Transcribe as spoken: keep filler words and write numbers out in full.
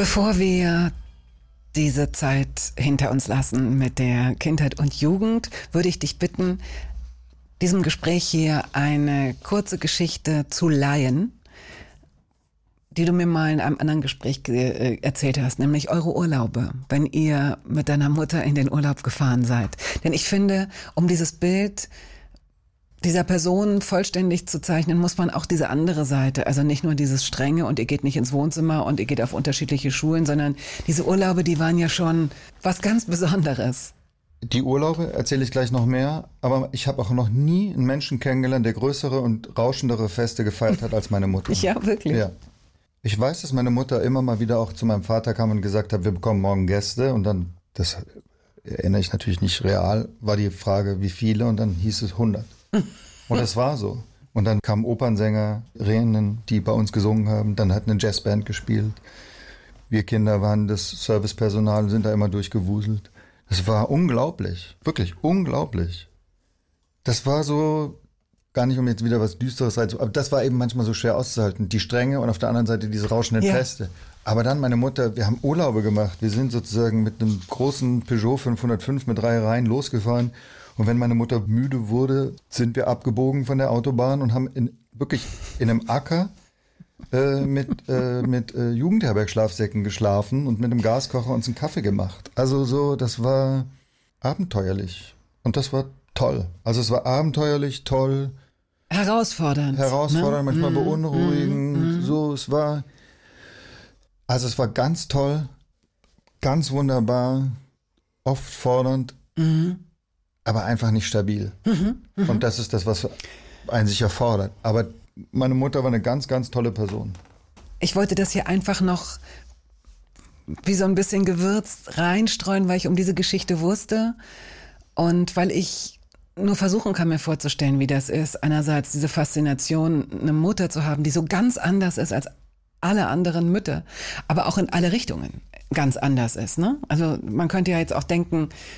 Bevor wir diese Zeit hinter uns lassen mit der Kindheit und Jugend, würde ich dich bitten, diesem Gespräch hier eine kurze Geschichte zu leihen, die du mir mal in einem anderen Gespräch ge- erzählt hast, nämlich eure Urlaube, wenn ihr mit deiner Mutter in den Urlaub gefahren seid. Denn ich finde, um dieses Bild dieser Person vollständig zu zeichnen, muss man auch diese andere Seite, also nicht nur dieses Strenge und ihr geht nicht ins Wohnzimmer und ihr geht auf unterschiedliche Schulen, sondern diese Urlaube, die waren ja schon was ganz Besonderes. Die Urlaube erzähle ich gleich noch mehr, aber ich habe auch noch nie einen Menschen kennengelernt, der größere und rauschendere Feste gefeiert hat als meine Mutter. Ja, wirklich? Ja. Ich weiß, dass meine Mutter immer mal wieder auch zu meinem Vater kam und gesagt hat, wir bekommen morgen Gäste und dann, das erinnere ich natürlich nicht real, war die Frage, wie viele und dann hieß es hundert. Und das war so. Und dann kamen Opernsängerinnen, die bei uns gesungen haben. Dann hat eine Jazzband gespielt. Wir Kinder waren das Servicepersonal, sind da immer durchgewuselt. Das war unglaublich. Wirklich unglaublich. Das war so, gar nicht um jetzt wieder was Düsteres zu, aber das war eben manchmal so schwer auszuhalten. Die Strenge und auf der anderen Seite diese rauschenden Ja. Feste. Aber dann meine Mutter, wir haben Urlaube gemacht. Wir sind sozusagen mit einem großen Peugeot fünfhundertfünf mit drei Reihen losgefahren. Und wenn meine Mutter müde wurde, sind wir abgebogen von der Autobahn und haben in, wirklich in einem Acker äh, mit, äh, mit äh, Jugendherbergschlafsäcken geschlafen und mit einem Gaskocher uns einen Kaffee gemacht. Also so, das war abenteuerlich. Und das war toll. Also es war abenteuerlich, toll. Herausfordernd. Herausfordernd, ne? manchmal Mm, beunruhigend. mm, So, es war, also es war ganz toll, ganz wunderbar, oft fordernd. mm. Aber einfach nicht stabil. Mhm, mhm. Und das ist das, was einen sich erfordert. Aber meine Mutter war eine ganz, ganz tolle Person. Ich wollte das hier einfach noch wie so ein bisschen gewürzt reinstreuen, weil ich um diese Geschichte wusste und weil ich nur versuchen kann, mir vorzustellen, wie das ist, einerseits diese Faszination, eine Mutter zu haben, die so ganz anders ist als alle anderen Mütter, aber auch in alle Richtungen ganz anders ist, ne? Also man könnte ja jetzt auch denken,